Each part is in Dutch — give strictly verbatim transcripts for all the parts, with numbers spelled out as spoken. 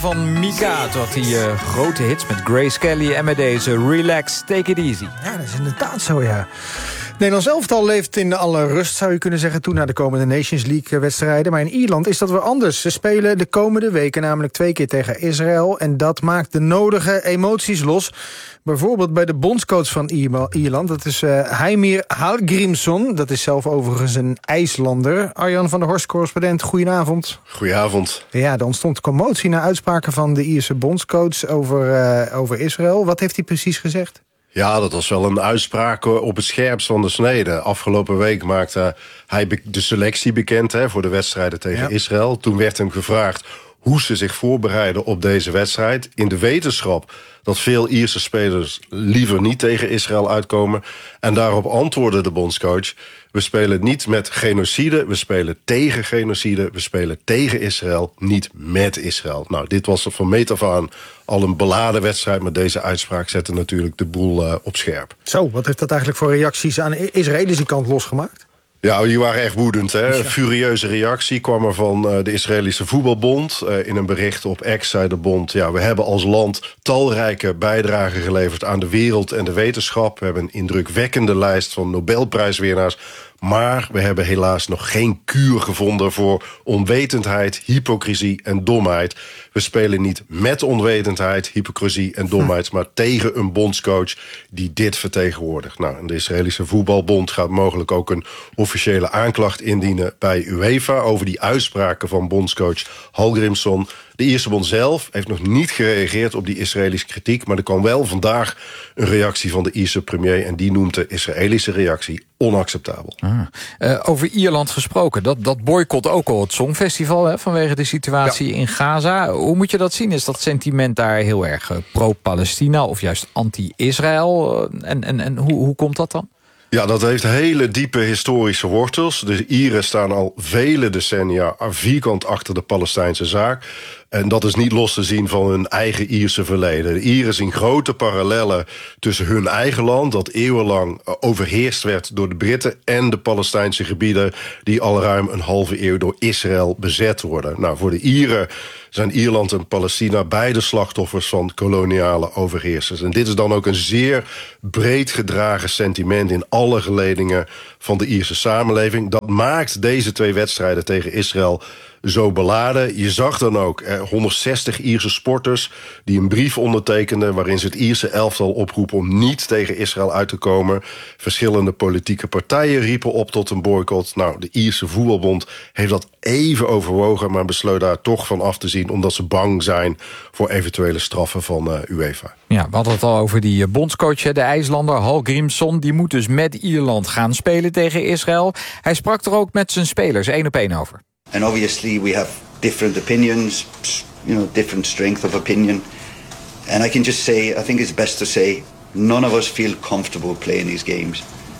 van Mika. Toen had hij uh, grote hits met Grace Kelly en met deze Relax, Take It Easy. Ja, dat is inderdaad zo, ja. Nederlands elftal leeft in alle rust, zou je kunnen zeggen, toe naar de komende Nations League-wedstrijden. Maar in Ierland is dat weer anders. Ze spelen de komende weken namelijk twee keer tegen Israël. En dat maakt de nodige emoties los. Bijvoorbeeld bij de bondscoach van Ierland. Dat is uh, Heimir Hallgrímsson. Dat is zelf overigens een IJslander. Arjan van der Horst, correspondent. Goedenavond. Goedenavond. Ja, er ontstond commotie na uitspraken van de Ierse bondscoach over, uh, over Israël. Wat heeft hij precies gezegd? Ja, dat was wel een uitspraak op het scherpst van de snede. Afgelopen week maakte hij de selectie bekend hè, voor de wedstrijden tegen ja. Israël. Toen werd hem gevraagd hoe ze zich voorbereiden op deze wedstrijd. In de wetenschap dat veel Ierse spelers liever niet tegen Israël uitkomen. En daarop antwoordde de bondscoach: we spelen niet met genocide, we spelen tegen genocide, we spelen tegen Israël, niet met Israël. Nou, dit was van meet af aan al een beladen wedstrijd, maar deze uitspraak zette natuurlijk de boel uh, op scherp. Zo, wat heeft dat eigenlijk voor reacties aan de Israëlische kant losgemaakt? Ja, die waren echt woedend. Hè? Een furieuze reactie kwam er van uh, de Israëlische voetbalbond. Uh, in een bericht op X zei de bond: ja, we hebben als land talrijke bijdragen geleverd aan de wereld en de wetenschap. We hebben een indrukwekkende lijst van Nobelprijswinnaars. Maar we hebben helaas nog geen kuur gevonden voor onwetendheid, hypocrisie en domheid. We spelen niet met onwetendheid, hypocrisie en domheid, maar tegen een bondscoach die dit vertegenwoordigt. Nou, de Israëlische voetbalbond gaat mogelijk ook een officiële aanklacht indienen bij UEFA over die uitspraken van bondscoach Hallgrímsson. De Ierse bond zelf heeft nog niet gereageerd op die Israëlische kritiek, maar er kwam wel vandaag een reactie van de Ierse premier en die noemt de Israëlische reactie onacceptabel. Ah. Uh, over Ierland gesproken, dat, dat boycott ook al het Songfestival hè, vanwege de situatie ja. in Gaza. Hoe moet je dat zien? Is dat sentiment daar heel erg uh, pro-Palestina of juist anti-Israël? Uh, en en, en hoe, hoe komt dat dan? Ja, dat heeft hele diepe historische wortels. De Ieren staan al vele decennia vierkant achter de Palestijnse zaak. En dat is niet los te zien van hun eigen Ierse verleden. De Ieren zien grote parallellen tussen hun eigen land, dat eeuwenlang overheerst werd door de Britten, en de Palestijnse gebieden die al ruim een halve eeuw door Israël bezet worden. Nou, voor de Ieren zijn Ierland en Palestina beide slachtoffers van koloniale overheersers. En dit is dan ook een zeer breed gedragen sentiment in alle geledingen van de Ierse samenleving. Dat maakt deze twee wedstrijden tegen Israël zo beladen. Je zag dan ook eh, honderdzestig Ierse sporters die een brief ondertekenden waarin ze het Ierse elftal oproepen om niet tegen Israël uit te komen. Verschillende politieke partijen riepen op tot een boycott. Nou, de Ierse voetbalbond heeft dat even overwogen, maar besloot daar toch van af te zien omdat ze bang zijn voor eventuele straffen van uh, UEFA. Ja, we hadden het al over die bondscoach, de IJslander Hallgrímsson. Die moet dus met Ierland gaan spelen tegen Israël. Hij sprak er ook met zijn spelers één op één over. And obviously we have different opinions, you know, different strength of opinion. And I can just say, I think it's best to say, none of us feel comfortable playing these games.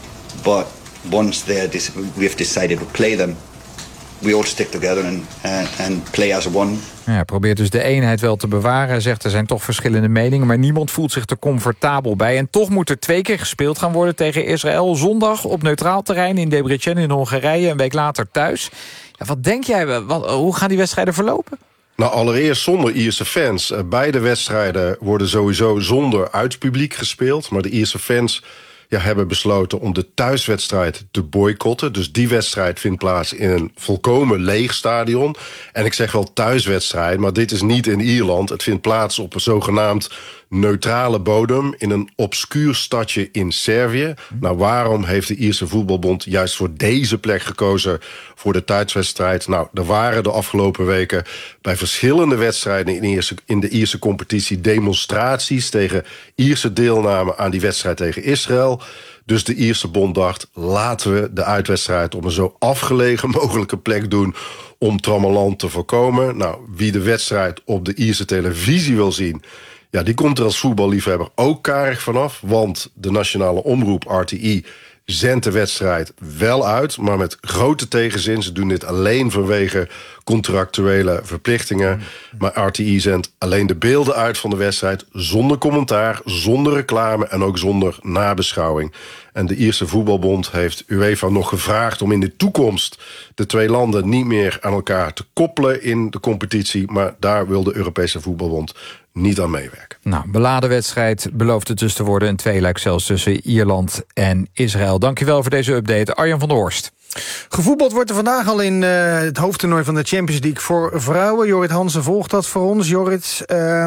But once they're we've decided to play them, we all stick together and, and, and play as one. Ja, hij probeert dus de eenheid wel te bewaren. Hij zegt er zijn toch verschillende meningen, maar niemand voelt zich er comfortabel bij. En toch moet er twee keer gespeeld gaan worden tegen Israël. Zondag op neutraal terrein in Debrecen in Hongarije, een week later thuis. Ja, wat denk jij, wat, hoe gaan die wedstrijden verlopen? Nou, allereerst zonder Ierse fans. Beide wedstrijden worden sowieso zonder uitpubliek gespeeld. Maar de Ierse fans ja, hebben besloten om de thuiswedstrijd te boycotten. Dus die wedstrijd vindt plaats in een volkomen leeg stadion. En ik zeg wel thuiswedstrijd, maar dit is niet in Ierland. Het vindt plaats op een zogenaamd neutrale bodem in een obscuur stadje in Servië. Nou, waarom heeft de Ierse voetbalbond juist voor deze plek gekozen voor de thuiswedstrijd? Nou, er waren de afgelopen weken bij verschillende wedstrijden in, Ierse, in de Ierse competitie demonstraties tegen Ierse deelname aan die wedstrijd tegen Israël. Dus de Ierse bond dacht, laten we de uitwedstrijd op een zo afgelegen mogelijke plek doen om trammeland te voorkomen. Nou, wie de wedstrijd op de Ierse televisie wil zien, ja, die komt er als voetballiefhebber ook karig vanaf. Want de nationale omroep R T I zendt de wedstrijd wel uit, maar met grote tegenzin. Ze doen dit alleen vanwege contractuele verplichtingen. Maar R T I zendt alleen de beelden uit van de wedstrijd, zonder commentaar, zonder reclame en ook zonder nabeschouwing. En de Ierse Voetbalbond heeft UEFA nog gevraagd om in de toekomst de twee landen niet meer aan elkaar te koppelen in de competitie. Maar daar wil de Europese Voetbalbond niet aan meewerken. Nou, beladen wedstrijd belooft het dus te worden. Een tweeluik zelfs tussen Ierland en Israël. Dankjewel voor deze update, Arjan van der Horst. Gevoetbald wordt er vandaag al in uh, het hoofdtoernooi van de Champions League voor vrouwen. Jorrit Hansen volgt dat voor ons. Jorrit,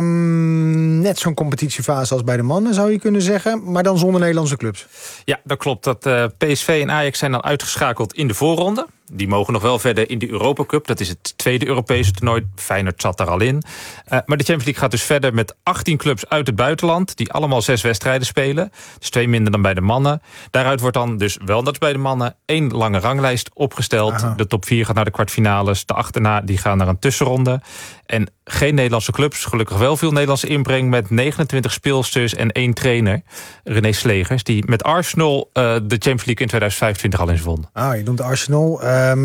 um, net zo'n competitiefase als bij de mannen, zou je kunnen zeggen. Maar dan zonder Nederlandse clubs. Ja, dat klopt. Dat uh, P S V en Ajax zijn al uitgeschakeld in de voorronde. Die mogen nog wel verder in de Europa Cup. Dat is het tweede Europese toernooi. Feyenoord zat daar al in. Uh, maar de Champions League gaat dus verder met achttien clubs uit het buitenland, die allemaal zes wedstrijden spelen. Dus twee minder dan bij de mannen. Daaruit wordt dan dus wel, dat is bij de mannen, één lange ranglijst opgesteld. Aha. De top vier gaat naar de kwartfinales. De achterna die gaan naar een tussenronde. En geen Nederlandse clubs. Gelukkig wel veel Nederlandse inbreng met negenentwintig speelsters en één trainer. René Slegers, die met Arsenal uh, de Champions League in tweeduizend vijfentwintig al eens won. Ah, je noemt Arsenal.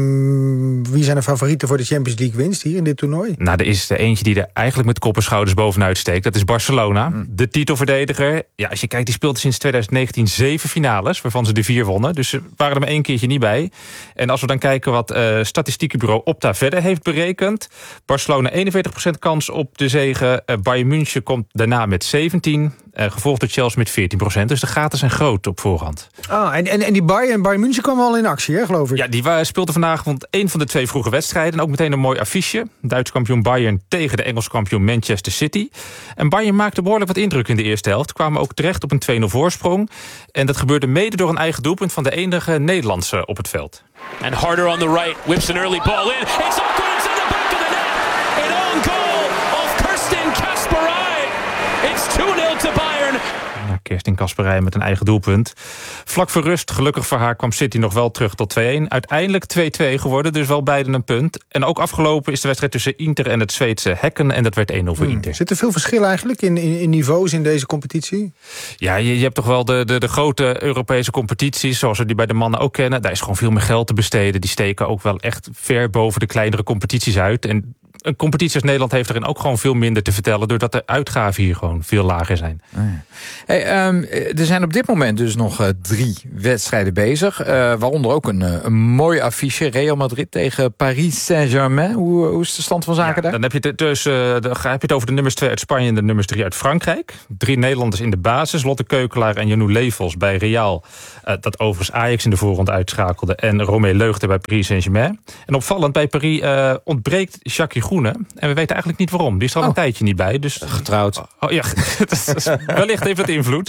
Um, wie zijn de favorieten voor de Champions League winst hier in dit toernooi? Nou, er is er eentje die er eigenlijk met kop en schouders bovenuit steekt. Dat is Barcelona. Mm. De titelverdediger. Ja, als je kijkt, die speelde sinds tweeduizend negentien zeven finales, waarvan ze de vier wonnen. Dus ze waren er maar één keertje niet bij. En als we dan kijken wat uh, statistiekenbureau Opta verder heeft berekend. Barcelona eenenveertig procent kans op de zege. Uh, Bayern München komt daarna met zeventien. Uh, gevolgd door Chelsea met veertien procent. Dus de gaten zijn groot op voorhand. Ah, en, en, en die Bayern, Bayern München kwam al in actie, hè, geloof ik? Ja, die speelde vandaag want één van de twee vroege wedstrijden. En ook meteen een mooi affiche. Duits kampioen Bayern tegen de Engels kampioen Manchester City. En Bayern maakte behoorlijk wat indruk in de eerste helft. Kwamen ook terecht op een twee nul voorsprong. En dat gebeurde mede door een eigen doelpunt van de enige Nederlandse op het veld. And Harder on the right, whips an early ball in. It's up good, it's in the back of the net. An own goal of Kirsten Kasperij. It's two nil to Bayern. Ja, Kirsten Kasperij met een eigen doelpunt. Vlak voor rust, gelukkig voor haar, kwam City nog wel terug tot twee-een. Uiteindelijk twee-twee geworden, dus wel beiden een punt. En ook afgelopen is de wedstrijd tussen Inter en het Zweedse Hekken. En dat werd één nul voor hmm. Inter. Zit er veel verschil eigenlijk in, in, in niveaus in deze competitie? Ja, je, je hebt toch wel de, de, de grote Europese competities, zoals we die bij de mannen ook kennen. Daar is gewoon veel meer geld te besteden. Die steken ook wel echt ver boven de kleinere competities uit. En een competitie als Nederland heeft erin ook gewoon veel minder te vertellen, doordat de uitgaven hier gewoon veel lager zijn. Oh ja. Hey, um, er zijn op dit moment dus nog uh, drie wedstrijden bezig. Uh, waaronder ook een, uh, een mooi affiche. Real Madrid tegen Paris Saint-Germain. Hoe, hoe is de stand van zaken ja, daar? Dan heb je, het, dus, uh, dan heb je het over de nummers twee uit Spanje en de nummers drie uit Frankrijk. Drie Nederlanders in de basis. Lotte Keukelaar en Janou Levels bij Real. Uh, dat overigens Ajax in de voorrond uitschakelde. En Romee Leugte bij Paris Saint-Germain. En opvallend, bij Paris uh, ontbreekt Jackie Groene. En we weten eigenlijk niet waarom. Die is er al oh. een tijdje niet bij. Dus, Getrouwd. Oh, ja, wellicht heeft het invloed.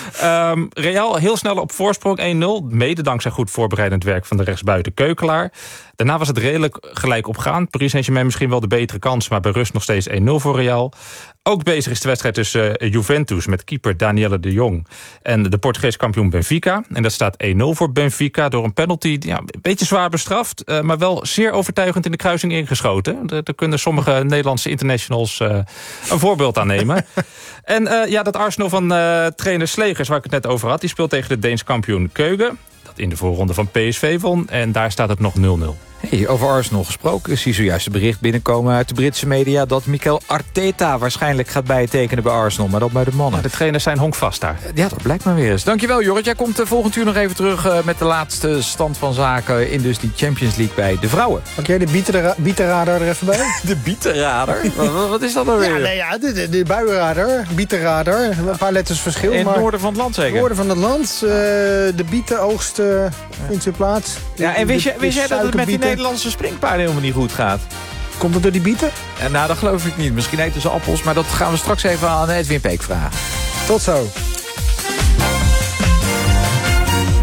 Um, Real heel snel op voorsprong één nul. Mede dankzij goed voorbereidend werk van de rechtsbuiten Keukelaar. Daarna was het redelijk gelijk opgaand. Paris Saint-Germain misschien wel de betere kans, maar bij rust nog steeds één nul voor Real. Ook bezig is de wedstrijd tussen uh, Juventus met keeper Danielle de Jong en de Portugees kampioen Benfica. En dat staat één nul voor Benfica door een penalty. Ja, een beetje zwaar bestraft, uh, maar wel zeer overtuigend in de kruising ingeschoten. Daar kunnen sommige Nederlandse internationals uh, een voorbeeld aan nemen. En uh, ja, dat Arsenal van uh, trainer Slegers, waar ik het net over had, die speelt tegen de Deens kampioen Keugen. Dat in de voorronde van P S V won. En daar staat het nog nul nul. Hey, over Arsenal gesproken. Ik zie zojuist een bericht binnenkomen uit de Britse media dat Mikel Arteta waarschijnlijk gaat bijtekenen bij Arsenal, maar dat bij de mannen. Ja, de trainers zijn honkvast daar. Ja, dat blijkt maar weer eens. Dankjewel, Jorrit. Jij komt uh, volgend uur nog even terug uh, met de laatste stand van zaken in dus die Champions League bij de vrouwen. Oké, okay, de bietenradar er even bij. De bietenradar? wat, wat is dat nou weer? Ja, nee, ja, de, de, de buienradar, bietenradar. Een paar letters verschil. In het maar noorden van het land zeker? In het noorden van het land. Uh, de bietenoogst uh, vindt zijn plaats. Ja, en wist, je, wist jij dat het met die Nederlandse springpaarden helemaal niet goed gaat? Komt het door die bieten? En nou, dat geloof ik niet. Misschien eten ze appels, maar dat gaan we straks even aan Edwin Peek vragen. Tot zo.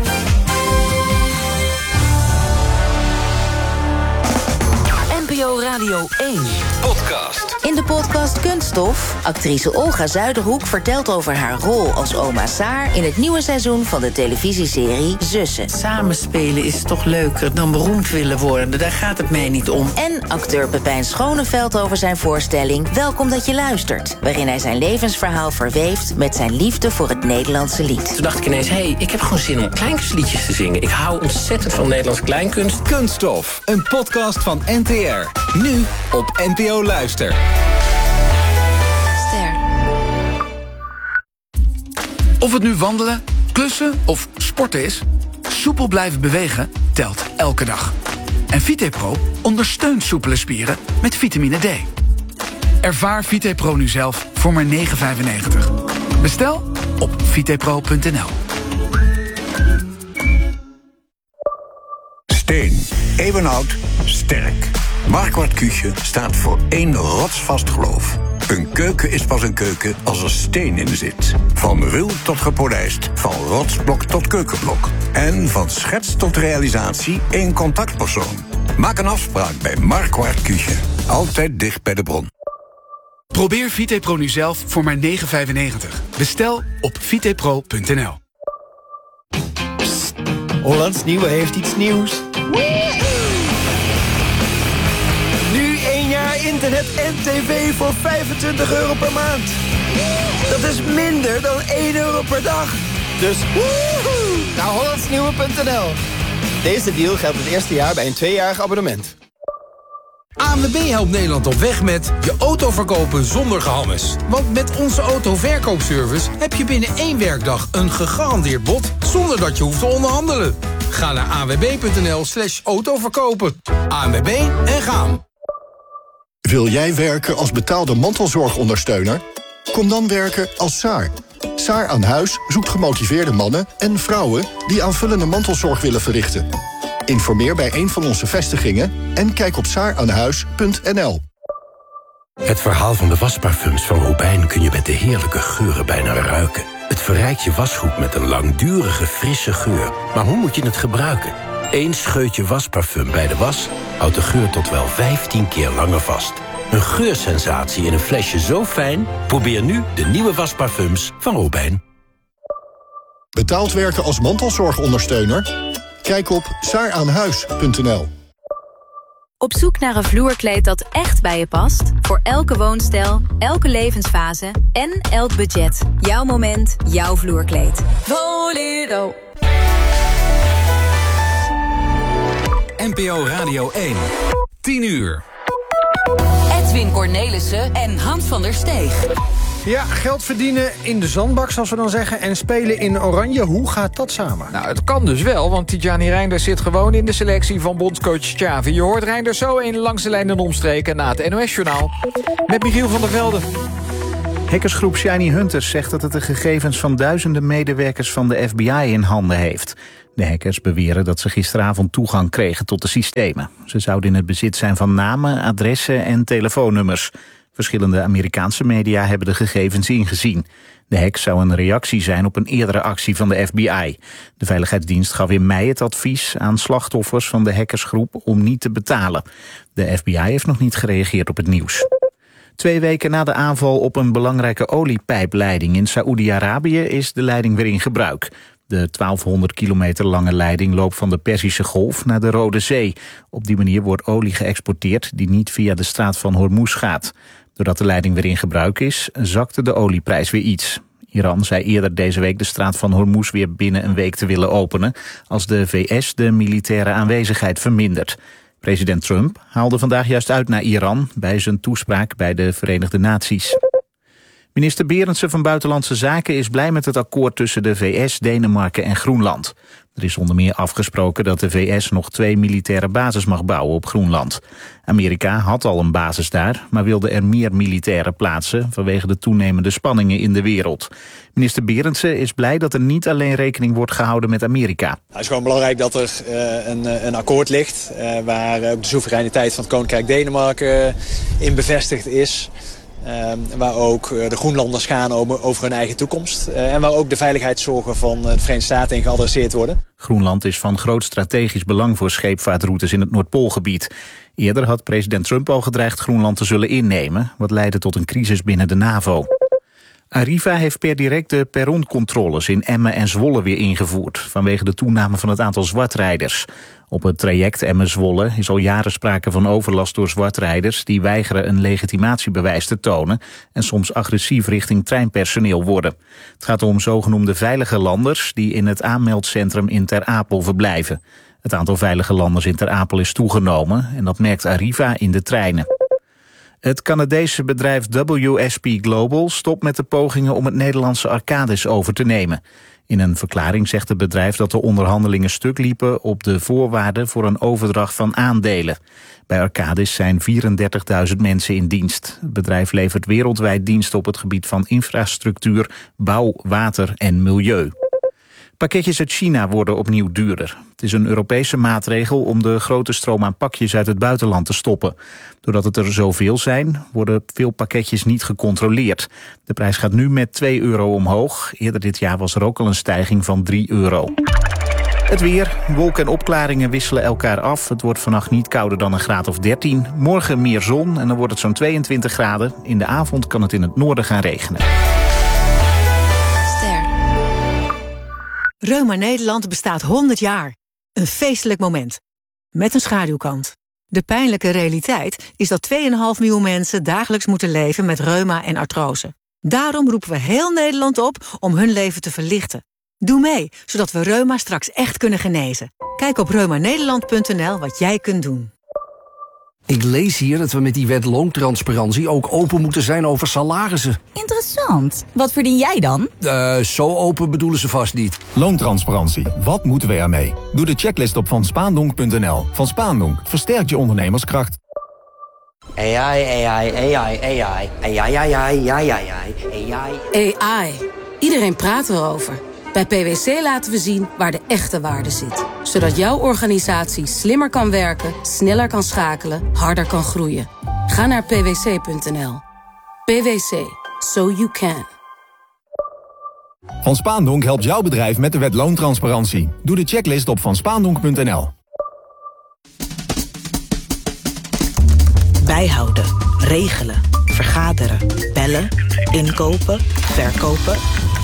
N P O Radio één. Podcast. In de podcast Kunststof, actrice Olga Zuiderhoek vertelt over haar rol als oma Saar in het nieuwe seizoen van de televisieserie Zussen. Samenspelen is toch leuker dan beroemd willen worden, daar gaat het mij niet om. En acteur Pepijn Schoneveld over zijn voorstelling Welkom dat je luistert, waarin hij zijn levensverhaal verweeft met zijn liefde voor het Nederlandse lied. Toen dacht ik ineens, hé, hey, ik heb gewoon zin om kleinkunstliedjes te zingen. Ik hou ontzettend van Nederlands kleinkunst. Kunststof, een podcast van N T R. Nu op N P O Luister. Ster. Of het nu wandelen, klussen of sporten is, soepel blijven bewegen telt elke dag. En VitePro ondersteunt soepele spieren met vitamine D. Ervaar VitePro nu zelf voor maar negen vijfennegentig. Bestel op vitepro punt n l. Steen, eeuwenoud, sterk. Marquardt Küche staat voor één rotsvast geloof. Een keuken is pas een keuken als er steen in zit. Van ruw tot gepolijst, van rotsblok tot keukenblok. En van schets tot realisatie één contactpersoon. Maak een afspraak bij Marquardt Küche. Altijd dicht bij de bron. Probeer VitePro nu zelf voor maar negen vijfennegentig. Bestel op vitepro punt n l. Hollands Nieuwe heeft iets nieuws. Nu één jaar internet en tv voor vijfentwintig euro per maand. Dat is minder dan één euro per dag. Dus woehoe, naar hollandsnieuwe punt n l. Deze deal geldt het eerste jaar bij een tweejarig abonnement. A N W B helpt Nederland op weg met je auto verkopen zonder gehammes. Want met onze autoverkoopservice heb je binnen één werkdag een gegarandeerd bod zonder dat je hoeft te onderhandelen. Ga naar a n w b punt n l slash autoverkopen. A N W B en gaan. Wil jij werken als betaalde mantelzorgondersteuner? Kom dan werken als Saar. Saar aan Huis zoekt gemotiveerde mannen en vrouwen die aanvullende mantelzorg willen verrichten. Informeer bij een van onze vestigingen en kijk op saaraanhuis punt n l. Het verhaal van de wasparfums van Robijn kun je met de heerlijke geuren bijna ruiken. Het verrijkt je wasgoed met een langdurige, frisse geur. Maar hoe moet je het gebruiken? Eén scheutje wasparfum bij de was houdt de geur tot wel vijftien keer langer vast. Een geursensatie in een flesje zo fijn? Probeer nu de nieuwe wasparfums van Robijn. Betaald werken als mantelzorgondersteuner? Kijk op saaraanhuis punt n l. Op zoek naar een vloerkleed dat echt bij je past? Voor elke woonstijl, elke levensfase en elk budget. Jouw moment, jouw vloerkleed. Volero. N P O Radio één. tien uur. Edwin Cornelissen en Hans van der Steeg. Ja, geld verdienen in de zandbak, zoals we dan zeggen, en spelen in oranje. Hoe gaat dat samen? Nou, het kan dus wel, want Tidjani Reinders zit gewoon in de selectie van bondscoach Xavi. Je hoort Reinders zo in langs de lijn en omstreken na het N O S-journaal. Met Michiel van der Velde. Hackersgroep Shiny Hunters zegt dat het de gegevens van duizenden medewerkers van de F B I in handen heeft. De hackers beweren dat ze gisteravond toegang kregen tot de systemen. Ze zouden in het bezit zijn van namen, adressen en telefoonnummers. Verschillende Amerikaanse media hebben de gegevens ingezien. De hack zou een reactie zijn op een eerdere actie van de F B I. De Veiligheidsdienst gaf in mei het advies aan slachtoffers van de hackersgroep om niet te betalen. De F B I heeft nog niet gereageerd op het nieuws. Twee weken na de aanval op een belangrijke oliepijpleiding in Saoedi-Arabië is de leiding weer in gebruik. De twaalfhonderd kilometer lange leiding loopt van de Perzische Golf naar de Rode Zee. Op die manier wordt olie geëxporteerd die niet via de straat van Hormuz gaat. Doordat de leiding weer in gebruik is, zakte de olieprijs weer iets. Iran zei eerder deze week de straat van Hormuz weer binnen een week te willen openen, als de V S de militaire aanwezigheid vermindert. President Trump haalde vandaag juist uit naar Iran bij zijn toespraak bij de Verenigde Naties. Minister Berendsen van Buitenlandse Zaken is blij met het akkoord tussen de V S, Denemarken en Groenland. Er is onder meer afgesproken dat de V S nog twee militaire bases mag bouwen op Groenland. Amerika had al een basis daar, maar wilde er meer militairen plaatsen vanwege de toenemende spanningen in de wereld. Minister Berendsen is blij dat er niet alleen rekening wordt gehouden met Amerika. Het is gewoon belangrijk dat er uh, een, een akkoord ligt uh, waar ook de soevereiniteit van het Koninkrijk Denemarken uh, in bevestigd is. Uh, waar ook uh, de Groenlanders gaan over, over hun eigen toekomst. Uh, en waar ook de veiligheidszorgen van uh, de Verenigde Staten in geadresseerd worden. Groenland is van groot strategisch belang voor scheepvaartroutes in het Noordpoolgebied. Eerder had president Trump al gedreigd Groenland te zullen innemen, wat leidde tot een crisis binnen de NAVO. Arriva heeft per direct de perroncontroles in Emmen en Zwolle weer ingevoerd, vanwege de toename van het aantal zwartrijders. Op het traject Emmen-Zwolle is al jaren sprake van overlast door zwartrijders die weigeren een legitimatiebewijs te tonen en soms agressief richting treinpersoneel worden. Het gaat om zogenoemde veilige landers die in het aanmeldcentrum in Ter Apel verblijven. Het aantal veilige landers in Ter Apel is toegenomen en dat merkt Arriva in de treinen. Het Canadese bedrijf W S P Global stopt met de pogingen om het Nederlandse Arcadis over te nemen. In een verklaring zegt het bedrijf dat de onderhandelingen stuk liepen op de voorwaarden voor een overdracht van aandelen. Bij Arcadis zijn vierendertigduizend mensen in dienst. Het bedrijf levert wereldwijd diensten op het gebied van infrastructuur, bouw, water en milieu. Pakketjes uit China worden opnieuw duurder. Het is een Europese maatregel om de grote stroom aan pakjes uit het buitenland te stoppen. Doordat het er zoveel zijn, worden veel pakketjes niet gecontroleerd. De prijs gaat nu met twee euro omhoog. Eerder dit jaar was er ook al een stijging van drie euro. Het weer. Wolken en opklaringen wisselen elkaar af. Het wordt vannacht niet kouder dan een graad of dertien. Morgen meer zon en dan wordt het zo'n tweeëntwintig graden. In de avond kan het in het noorden gaan regenen. Reuma Nederland bestaat honderd jaar. Een feestelijk moment. Met een schaduwkant. De pijnlijke realiteit is dat twee komma vijf miljoen mensen dagelijks moeten leven met reuma en artrose. Daarom roepen we heel Nederland op om hun leven te verlichten. Doe mee, zodat we reuma straks echt kunnen genezen. Kijk op reuma nederland punt n l wat jij kunt doen. Ik lees hier dat we met die wet loontransparantie ook open moeten zijn over salarissen. Interessant. Wat verdien jij dan? Uh, zo open bedoelen ze vast niet. Loontransparantie. Wat moeten we ermee? Doe de checklist op van spaandonk punt n l. Van Spaandonk versterkt je ondernemerskracht. A I, A I, A I, A I, A I, A I, A I, A I, A I. A I. Iedereen praat erover. Bij P W C laten we zien waar de echte waarde zit. Zodat jouw organisatie slimmer kan werken, sneller kan schakelen, harder kan groeien. Ga naar p w c punt n l. P W C. So you can. Van Spaandonk helpt jouw bedrijf met de wet loontransparantie. Doe de checklist op van spaandonk punt n l. Bijhouden, regelen, vergaderen, bellen, inkopen, verkopen.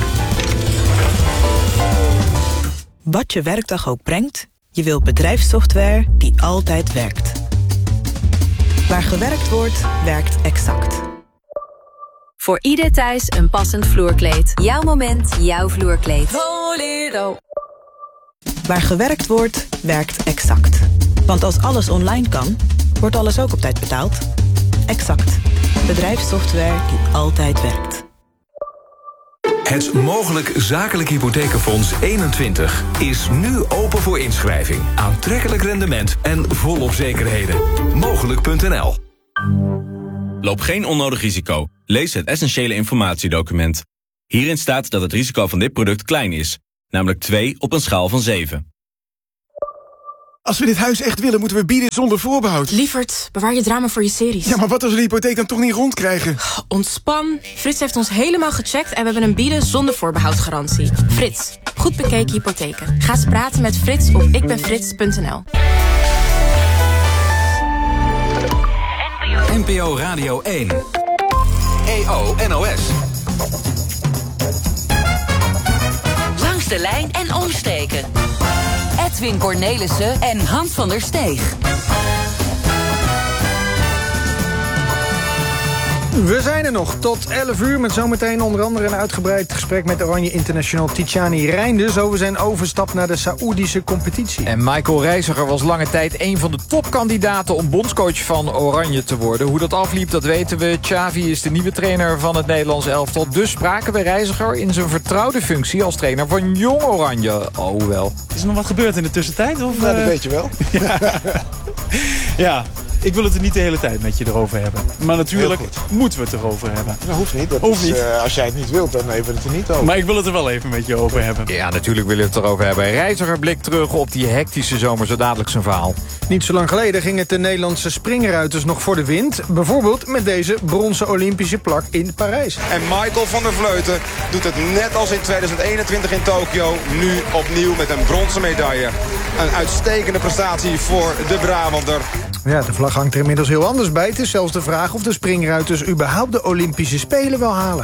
Wat je werkdag ook brengt, je wilt bedrijfssoftware die altijd werkt. Waar gewerkt wordt, werkt Exact. Voor ieder thuis een passend vloerkleed. Jouw moment, jouw vloerkleed. Volero. Waar gewerkt wordt, werkt Exact. Want als alles online kan, wordt alles ook op tijd betaald. Exact. Bedrijfssoftware die altijd werkt. Het Mogelijk Zakelijk Hypothekenfonds eenentwintig is nu open voor inschrijving. Aantrekkelijk rendement en volop zekerheden. Mogelijk punt n l. Loop geen onnodig risico. Lees het essentiële informatiedocument. Hierin staat dat het risico van dit product klein is. Namelijk twee op een schaal van zeven. Als we dit huis echt willen, moeten we bieden zonder voorbehoud. Lievert, bewaar je drama voor je series. Ja, maar wat als we de hypotheek dan toch niet rondkrijgen? Ontspan. Frits heeft ons helemaal gecheckt en we hebben een bieden zonder voorbehoud garantie. Frits, goed bekeken hypotheken. Ga eens praten met Frits op ikbenfrits punt n l. N P O Radio één. E O N O S. Langs de lijn en omsteken. Edwin Cornelissen en Hans van der Steeg. We zijn er nog tot elf uur met zometeen onder andere een uitgebreid gesprek met Oranje International Tijani Reinders over zijn overstap naar de Saoedische competitie. En Michael Reiziger was lange tijd een van de topkandidaten om bondscoach van Oranje te worden. Hoe dat afliep, dat weten we. Xavi is de nieuwe trainer van het Nederlands elftal. Dus spraken we Reiziger in zijn vertrouwde functie als trainer van Jong Oranje. Oh wel. Is er nog wat gebeurd in de tussentijd? Of, ja, dat uh... weet je wel. ja. ja. Ik wil het er niet de hele tijd met je erover hebben. Maar natuurlijk moeten we het erover hebben. Dat hoeft niet. Dat hoeft is, niet. Uh, als jij het niet wilt, dan even het er niet over. Maar ik wil het er wel even met je over hebben. Ja, natuurlijk willen we het erover hebben. Reiziger blikt terug op die hectische zomer, zo dadelijk zijn verhaal. Niet zo lang geleden ging het de Nederlandse springruiters nog voor de wind. Bijvoorbeeld met deze bronzen Olympische plak in Parijs. En Michael van der Vleuten doet het net als in tweeduizend eenentwintig in Tokio. Nu opnieuw met een bronzen medaille. Een uitstekende prestatie voor de Brabander. Ja, de vlag hangt er inmiddels heel anders bij. Het is zelfs de vraag of de springruiters überhaupt de Olympische Spelen wel halen.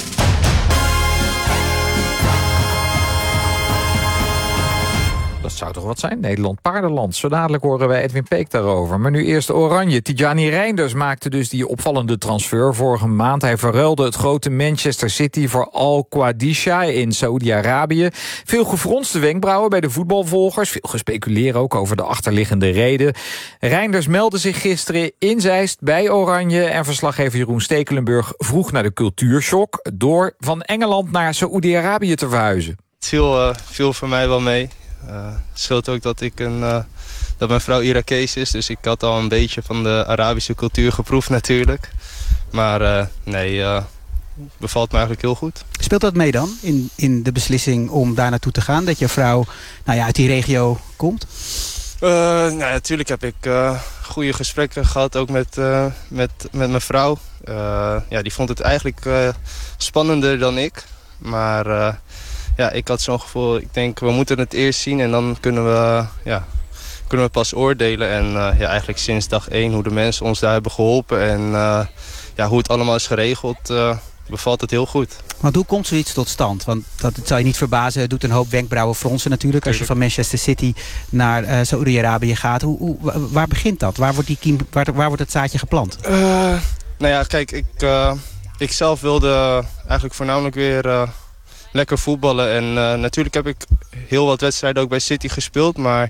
Dat zou toch wat zijn? Nederland paardenland. Zo dadelijk horen wij Edwin Peek daarover. Maar nu eerst de Oranje. Tidjani Reinders maakte dus die opvallende transfer vorige maand. Hij verruilde het grote Manchester City voor Al Qadisha in Saoedi-Arabië. Veel gefronste wenkbrauwen bij de voetbalvolgers. Veel gespeculeren ook over de achterliggende reden. Reinders meldde zich gisteren in Zeist bij Oranje. En verslaggever Jeroen Stekelenburg vroeg naar de cultuurshock door van Engeland naar Saoedi-Arabië te verhuizen. Het viel, uh, viel voor mij wel mee. Uh, het scheelt ook dat, ik een, uh, dat mijn vrouw Irakees is. Dus ik had al een beetje van de Arabische cultuur geproefd natuurlijk. Maar uh, nee, uh, bevalt me eigenlijk heel goed. Speelt dat mee dan in, in de beslissing om daar naartoe te gaan? Dat je vrouw nou ja, uit die regio komt? Uh, nou, natuurlijk heb ik uh, goede gesprekken gehad, ook met, uh, met, met mijn vrouw. Uh, ja, die vond het eigenlijk uh, spannender dan ik. Maar... Uh, Ja, ik had zo'n gevoel, ik denk we moeten het eerst zien en dan kunnen we, ja, kunnen we pas oordelen. En uh, ja, eigenlijk sinds dag één hoe de mensen ons daar hebben geholpen en uh, ja, hoe het allemaal is geregeld, uh, bevalt het heel goed. Want hoe komt zoiets tot stand? Want dat het zal je niet verbazen, het doet een hoop wenkbrauwen fronsen natuurlijk. Als je van Manchester City naar uh, Saoedi-Arabië gaat. Hoe, hoe, waar begint dat? Waar wordt, die kiem, waar, waar wordt het zaadje geplant? Uh, nou ja, kijk, ik, uh, ik zelf wilde eigenlijk voornamelijk weer... Uh, lekker voetballen en uh, natuurlijk heb ik heel wat wedstrijden ook bij City gespeeld, maar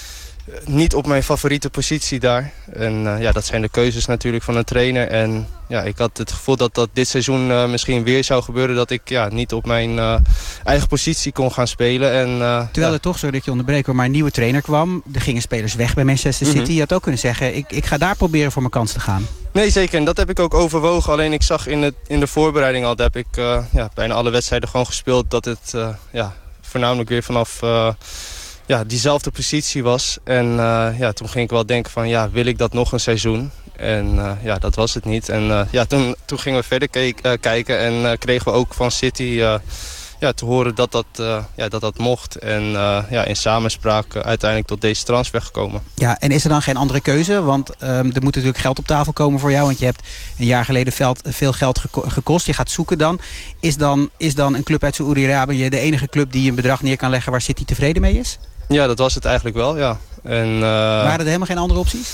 niet op mijn favoriete positie daar. En uh, ja, dat zijn de keuzes natuurlijk van een trainer. En ja, ik had het gevoel dat dat dit seizoen uh, misschien weer zou gebeuren, dat ik ja, niet op mijn uh, eigen positie kon gaan spelen. En, uh, Terwijl ja. er toch, sorry dat je onderbreekt, maar een nieuwe trainer kwam. Er gingen spelers weg bij Manchester City. Mm-hmm. Je had ook kunnen zeggen, ik, ik ga daar proberen voor mijn kans te gaan. Nee, zeker. En dat heb ik ook overwogen. Alleen ik zag in, het, in de voorbereiding al, dat heb ik uh, ja, bijna alle wedstrijden gewoon gespeeld, dat het uh, ja, voornamelijk weer vanaf uh, ja, diezelfde positie was. En uh, ja, toen ging ik wel denken van, ja, wil ik dat nog een seizoen? En uh, ja, dat was het niet. En uh, ja, toen, toen gingen we verder keek, uh, kijken en uh, kregen we ook van City uh, ja, te horen dat dat, uh, ja, dat dat mocht. En uh, ja, in samenspraak uh, uiteindelijk tot deze transfer gekomen. Ja, en is er dan geen andere keuze? Want um, er moet natuurlijk geld op tafel komen voor jou. Want je hebt een jaar geleden veld, veel geld geko- gekost. Je gaat zoeken dan. Is dan, is dan een club uit Saoedi-Arabië de enige club die een bedrag neer kan leggen waar City tevreden mee is? Ja, dat was het eigenlijk wel, ja. En, uh, waren er helemaal geen andere opties?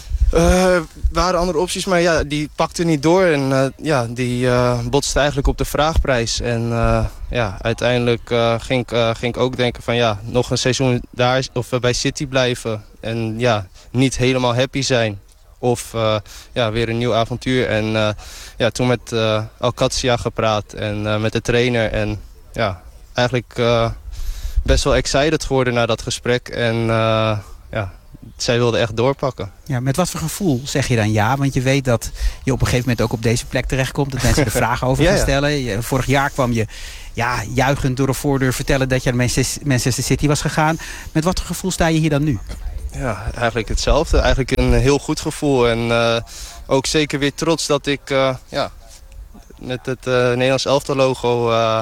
Uh, waren andere opties, maar ja, die pakte niet door. En uh, ja, die uh, botste eigenlijk op de vraagprijs. En uh, ja, uiteindelijk uh, ging, ik, uh, ging ik ook denken van ja, nog een seizoen daar of uh, bij City blijven. En ja, niet helemaal happy zijn. Of uh, ja, weer een nieuw avontuur. En uh, ja, toen met uh, Al Qadisha gepraat en uh, met de trainer. En ja, eigenlijk uh, best wel excited geworden na dat gesprek. En uh, ja... zij wilde echt doorpakken. Ja, met wat voor gevoel zeg je dan ja? Want je weet dat je op een gegeven moment ook op deze plek terechtkomt. Dat mensen er vragen over gaan ja, ja. stellen. Je, vorig jaar kwam je ja, juichend door de voordeur vertellen dat je naar Manchester City was gegaan. Met wat voor gevoel sta je hier dan nu? Ja, eigenlijk hetzelfde. Eigenlijk een heel goed gevoel. En uh, ook zeker weer trots dat ik uh, ja, met het uh, Nederlands elftal logo... Uh,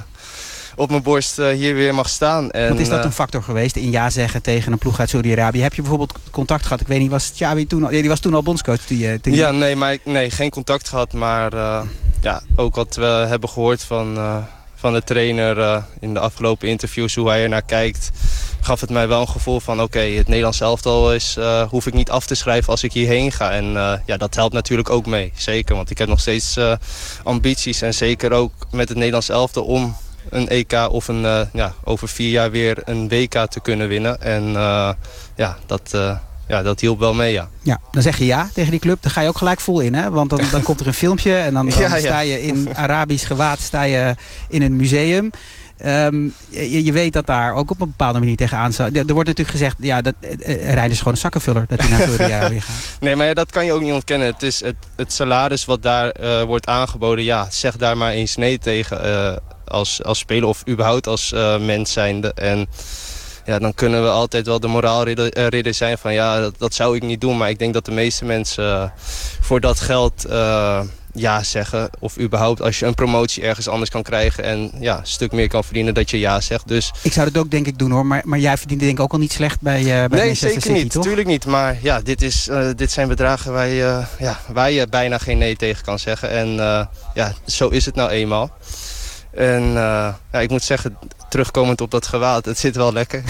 op mijn borst uh, hier weer mag staan. En, Want is dat een factor geweest in ja zeggen tegen een ploeg uit Saudi-Arabië? Heb je bijvoorbeeld contact gehad? Ik weet niet, was Xavi toen al, ja, die was toen al bondscoach? Die, die... Ja, nee, maar, nee, geen contact gehad. Maar uh, ja, ook wat we hebben gehoord van, uh, van de trainer uh, in de afgelopen interviews, hoe hij er naar kijkt, gaf het mij wel een gevoel van oké, okay, het Nederlands elftal is, uh, hoef ik niet af te schrijven als ik hierheen ga. En uh, ja, dat helpt natuurlijk ook mee. Zeker, want ik heb nog steeds uh, ambities. En zeker ook met het Nederlands elftal om een E K of een, uh, ja, over vier jaar weer een W K te kunnen winnen. En uh, ja, dat, uh, ja, dat hielp wel mee, ja. Ja, dan zeg je ja tegen die club. Dan ga je ook gelijk vol in, hè? Want dan, dan komt er een filmpje en dan, dan ja, ja. sta je in Arabisch gewaad sta je in een museum. Um, je, je weet dat daar ook op een bepaalde manier tegenaan zou. Er wordt natuurlijk gezegd, ja, dat uh, Rijn is gewoon een zakkenvuller dat hij naar Saudi-Arabië gaat. Nee, maar ja, dat kan je ook niet ontkennen. Het is het, het salaris wat daar uh, wordt aangeboden. Ja, zeg daar maar eens nee tegen uh, als, als speler of überhaupt als uh, mens zijnde. En ja, dan kunnen we altijd wel de moraalridder zijn van ja, dat, dat zou ik niet doen. Maar ik denk dat de meeste mensen uh, voor dat geld uh, ja zeggen. Of überhaupt als je een promotie ergens anders kan krijgen en ja, een stuk meer kan verdienen dat je ja zegt. Dus ik zou dat ook denk ik doen hoor, maar, maar jij verdient denk ik ook al niet slecht bij, uh, bij nee, Manchester zeker City, niet, toch? Tuurlijk niet. Maar ja, dit, is, uh, dit zijn bedragen waar je, uh, ja, waar je bijna geen nee tegen kan zeggen. En uh, ja, zo is het nou eenmaal. En uh, ja, ik moet zeggen, terugkomend op dat gewaad, het zit wel lekker.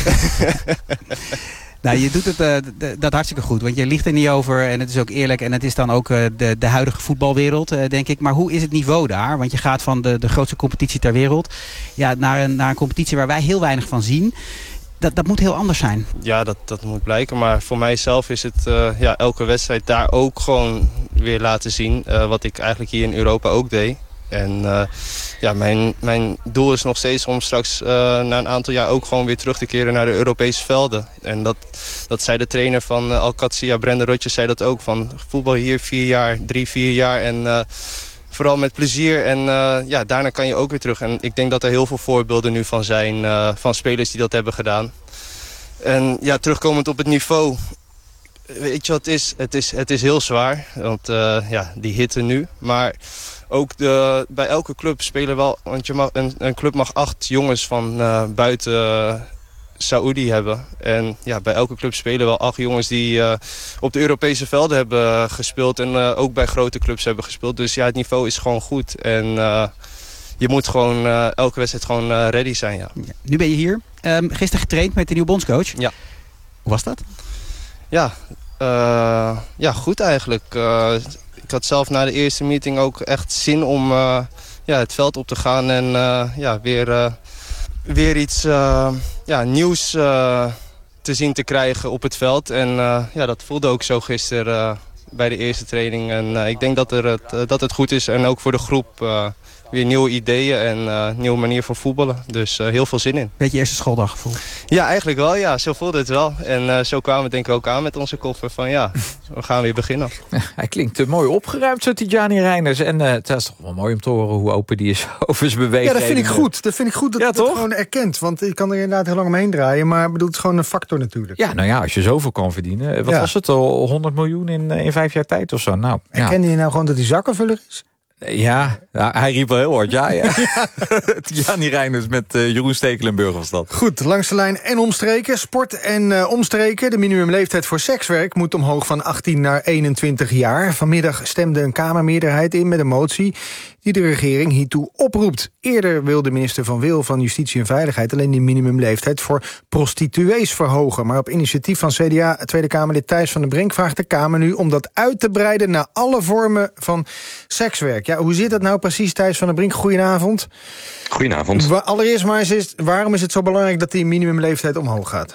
Nou, je doet het uh, dat hartstikke goed, want je liegt er niet over en het is ook eerlijk. En het is dan ook uh, de, de huidige voetbalwereld, uh, denk ik. Maar hoe is het niveau daar? Want je gaat van de, de grootste competitie ter wereld ja, naar, een, naar een competitie waar wij heel weinig van zien. Dat, dat moet heel anders zijn. Ja, dat, dat moet blijken. Maar voor mijzelf is het uh, ja, elke wedstrijd daar ook gewoon weer laten zien. Uh, wat ik eigenlijk hier in Europa ook deed. En uh, ja, mijn, mijn doel is nog steeds om straks uh, na een aantal jaar ook gewoon weer terug te keren naar de Europese velden. En dat, dat zei de trainer van uh, Al-Qadsiya, Brendan Rodgers, zei dat ook. Van voetbal hier vier jaar, drie, vier jaar en uh, vooral met plezier. En uh, ja, daarna kan je ook weer terug. En ik denk dat er heel veel voorbeelden nu van zijn, uh, van spelers die dat hebben gedaan. En ja, terugkomend op het niveau. Weet je wat het is? Het is, het is heel zwaar, want uh, ja, die hitte nu. Maar ook de, bij elke club spelen wel, want je mag, een, een club mag acht jongens van uh, buiten uh, Saoedi hebben. En ja, bij elke club spelen wel acht jongens die uh, op de Europese velden hebben gespeeld. En uh, ook bij grote clubs hebben gespeeld. Dus ja, het niveau is gewoon goed. En uh, je moet gewoon uh, elke wedstrijd gewoon uh, ready zijn, ja. Ja, nu ben je hier. Um, gisteren getraind met de nieuwe bondscoach. Ja. Hoe was dat? Ja, uh, ja goed eigenlijk. Uh, ik had zelf na de eerste meeting ook echt zin om uh, ja, het veld op te gaan en uh, ja, weer, uh, weer iets uh, ja, nieuws uh, te zien te krijgen op het veld. En uh, ja, dat voelde ook zo gisteren uh, bij de eerste training. En uh, ik denk dat, er het, uh, dat het goed is en ook voor de groep uh, weer nieuwe ideeën en uh, nieuwe manier van voetballen. Dus uh, heel veel zin in. Beetje eerste schooldaggevoel? Ja, eigenlijk wel. Ja. Zo voelde het wel. En uh, zo kwamen we denk ik ook aan met onze koffer van ja, we gaan weer beginnen. Ja, hij klinkt uh, mooi opgeruimd, zo Tidjani Reiners. En uh, het is toch wel mooi om te horen hoe open die is over zijn bewegingen. Ja, dat vind ik goed. Dat vind ik goed dat ja, het toch? gewoon erkent. Want ik kan er inderdaad heel lang omheen draaien. Maar bedoel, het is gewoon een factor natuurlijk. Ja, nou ja, als je zoveel kan verdienen. Wat ja. was het al? honderd miljoen in, in vijf jaar tijd of zo? Nou, Erkende ja. je nou gewoon dat hij zakkenvuller is? Ja, ja, hij riep wel heel hard ja. ja. Tidjani Reiners met uh, Jeroen Stekelenburg was dat. Goed, langs de lijn en omstreken. Sport en uh, omstreken. De minimumleeftijd voor sekswerk moet omhoog van achttien naar eenentwintig jaar. Vanmiddag stemde een Kamermeerderheid in met een motie die de regering hiertoe oproept. Eerder wilde minister Van Wil van Justitie en Veiligheid alleen die minimumleeftijd voor prostituees verhogen. Maar op initiatief van C D A Tweede Kamerlid Thijs van den Brink vraagt de Kamer nu om dat uit te breiden naar alle vormen van sekswerk. Ja, hoe zit dat nou precies, Thijs van den Brink? Goedenavond. Goedenavond. Allereerst maar eens, waarom is het zo belangrijk dat die minimumleeftijd omhoog gaat?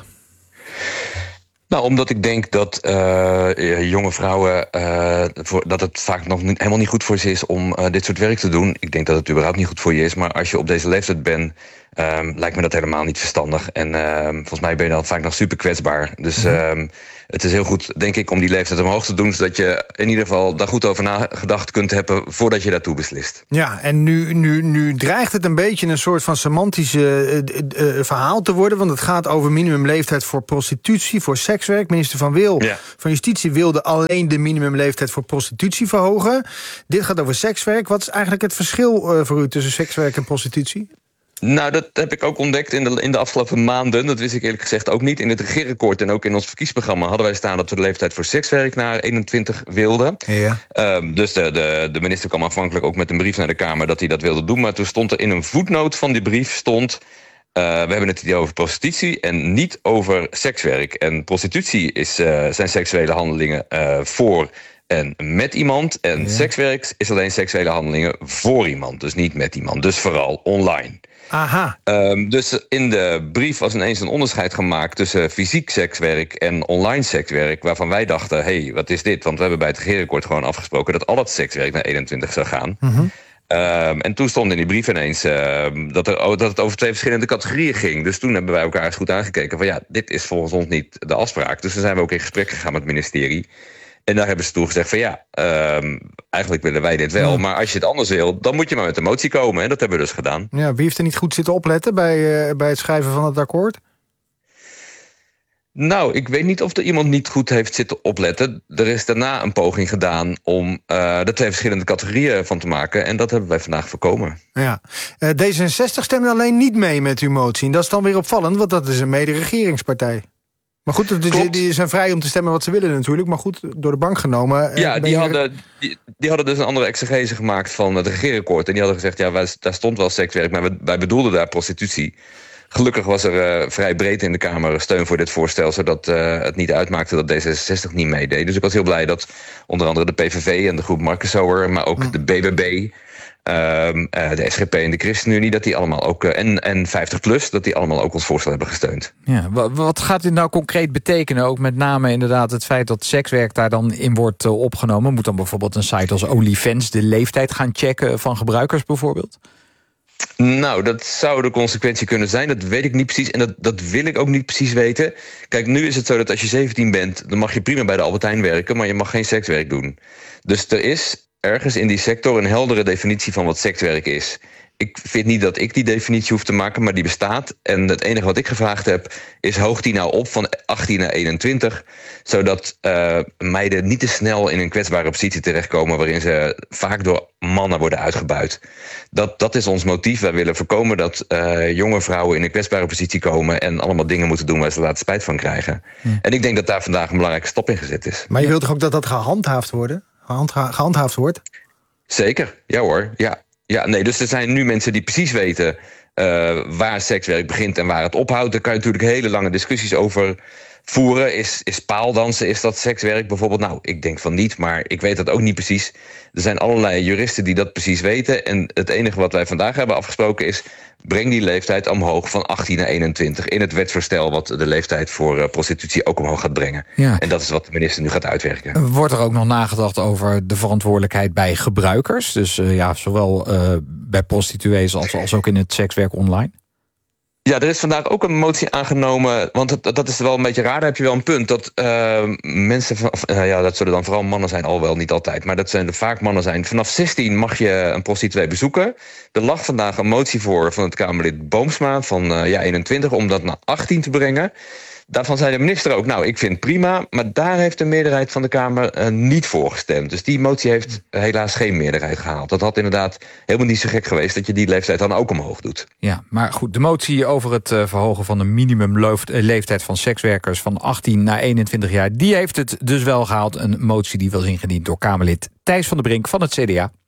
Nou, omdat ik denk dat uh, jonge vrouwen, uh, voor, dat het vaak nog niet, helemaal niet goed voor ze is om uh, dit soort werk te doen. Ik denk dat het überhaupt niet goed voor je is, maar als je op deze leeftijd bent, um, lijkt me dat helemaal niet verstandig. En uh, volgens mij ben je dan vaak nog super kwetsbaar. Dus mm-hmm. um, het is heel goed, denk ik, om die leeftijd omhoog te doen, zodat je in ieder geval daar goed over nagedacht kunt hebben voordat je daartoe beslist. Ja, en nu, nu, nu dreigt het een beetje een soort van semantische uh, uh, verhaal te worden, want het gaat over minimumleeftijd voor prostitutie, voor sekswerk. Minister Van Wil ja. van Justitie wilde alleen de minimumleeftijd voor prostitutie verhogen. Dit gaat over sekswerk. Wat is eigenlijk het verschil uh, voor u tussen sekswerk en prostitutie? Nou, dat heb ik ook ontdekt in de, in de afgelopen maanden. Dat wist ik eerlijk gezegd ook niet. In het regeerakkoord en ook in ons verkiezingsprogramma hadden wij staan dat we de leeftijd voor sekswerk naar eenentwintig wilden. Ja. Um, dus de, de, de minister kwam aanvankelijk ook met een brief naar de Kamer dat hij dat wilde doen. Maar toen stond er in een voetnoot van die brief stond: Uh, we hebben het hier over prostitutie en niet over sekswerk. En prostitutie is, uh, zijn seksuele handelingen uh, voor en met iemand. En ja. sekswerk is alleen seksuele handelingen voor iemand. Dus niet met iemand. Dus vooral online. Aha. Um, dus in de brief was ineens een onderscheid gemaakt tussen fysiek sekswerk en online sekswerk, waarvan wij dachten, hé, hey, wat is dit? Want we hebben bij het regeerakkoord gewoon afgesproken dat al het sekswerk naar eenentwintig zou gaan. Mm-hmm. Um, en toen stond in die brief ineens uh, dat, er, dat het over twee verschillende categorieën ging. Dus toen hebben wij elkaar eens goed aangekeken van ja, dit is volgens ons niet de afspraak. Dus toen zijn we ook in gesprek gegaan met het ministerie. En daar hebben ze toen gezegd van ja, um, eigenlijk willen wij dit wel. Ja. Maar als je het anders wil, dan moet je maar met de motie komen. En dat hebben we dus gedaan. Ja, wie heeft er niet goed zitten opletten bij, uh, bij het schrijven van het akkoord? Nou, ik weet niet of er iemand niet goed heeft zitten opletten. Er is daarna een poging gedaan om uh, er twee verschillende categorieën van te maken. En dat hebben wij vandaag voorkomen. Ja. Uh, D zesenzestig stemde alleen niet mee met uw motie. En dat is dan weer opvallend, want dat is een mede-regeringspartij. Maar goed, die, die zijn vrij om te stemmen wat ze willen natuurlijk. Maar goed, door de bank genomen. Ja, die, je... hadden, die, die hadden dus een andere exegese gemaakt van het regeerakkoord. En die hadden gezegd, ja, wij, daar stond wel sekswerk, maar wij, wij bedoelden daar prostitutie. Gelukkig was er uh, vrij breed in de Kamer steun voor dit voorstel, zodat uh, het niet uitmaakte dat D zesenzestig niet meedeed. Dus ik was heel blij dat onder andere de P V V en de groep Markensauer, maar ook de B B B, uh, uh, de S G P en de ChristenUnie, dat die allemaal ook, uh, en, en vijftig plus, dat die allemaal ook ons voorstel hebben gesteund. Ja, wat gaat dit nou concreet betekenen? Ook met name inderdaad het feit dat sekswerk daar dan in wordt uh, opgenomen. Moet dan bijvoorbeeld een site als OnlyFans de leeftijd gaan checken van gebruikers bijvoorbeeld? Nou, dat zou de consequentie kunnen zijn. Dat weet ik niet precies en dat, dat wil ik ook niet precies weten. Kijk, nu is het zo dat als je zeventien bent, dan mag je prima bij de Albert Heijn werken, maar je mag geen sekswerk doen. Dus er is ergens in die sector een heldere definitie van wat sekswerk is. Ik vind niet dat ik die definitie hoef te maken, maar die bestaat. En het enige wat ik gevraagd heb, is hoog die nou op van achttien naar eenentwintig. Zodat uh, meiden niet te snel in een kwetsbare positie terechtkomen waarin ze vaak door mannen worden uitgebuit. Dat, dat is ons motief. Wij willen voorkomen dat uh, jonge vrouwen in een kwetsbare positie komen en allemaal dingen moeten doen waar ze later spijt van krijgen. Hm. En ik denk dat daar vandaag een belangrijke stap in gezet is. Maar je wilt toch ook dat dat gehandhaafd, worden? Gehandha- gehandhaafd wordt? Zeker, ja hoor, ja. Ja, nee, dus er zijn nu mensen die precies weten uh, waar sekswerk begint en waar het ophoudt. Daar kan je natuurlijk hele lange discussies over voeren. Is, is paaldansen, is dat sekswerk bijvoorbeeld? Nou, ik denk van niet, maar ik weet dat ook niet precies. Er zijn allerlei juristen die dat precies weten. En het enige wat wij vandaag hebben afgesproken is, breng die leeftijd omhoog van achttien naar eenentwintig. In het wetsvoorstel wat de leeftijd voor uh, prostitutie ook omhoog gaat brengen. Ja. En dat is wat de minister nu gaat uitwerken. Wordt er ook nog nagedacht over de verantwoordelijkheid bij gebruikers? Dus uh, ja, zowel uh, bij prostituees als, als ook in het sekswerk online? Ja, er is vandaag ook een motie aangenomen, want dat, dat is wel een beetje raar. Daar heb je wel een punt, dat uh, mensen, van, uh, ja, dat zullen dan vooral mannen zijn, al wel niet altijd, maar dat zijn er vaak mannen zijn. Vanaf zestien mag je een prostituee bezoeken. Er lag vandaag een motie voor van het Kamerlid Boomsma van uh, ja, eenentwintig om dat naar achttien te brengen. Daarvan zei de minister ook, nou, ik vind het prima, maar daar heeft de meerderheid van de Kamer uh, niet voor gestemd. Dus die motie heeft uh, helaas geen meerderheid gehaald. Dat had inderdaad helemaal niet zo gek geweest dat je die leeftijd dan ook omhoog doet. Ja, maar goed, de motie over het uh, verhogen van de minimumleeftijd van sekswerkers van achttien naar eenentwintig jaar, die heeft het dus wel gehaald. Een motie die was ingediend door Kamerlid Thijs van der Brink van het C D A.